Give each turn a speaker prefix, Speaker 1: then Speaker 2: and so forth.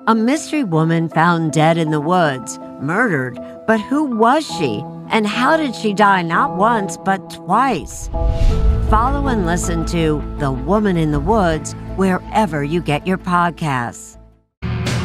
Speaker 1: A mystery woman found dead in the woods, murdered, but who was she? And how did she die not once, but twice? Follow and listen to The Woman in the Woods wherever you get your podcasts.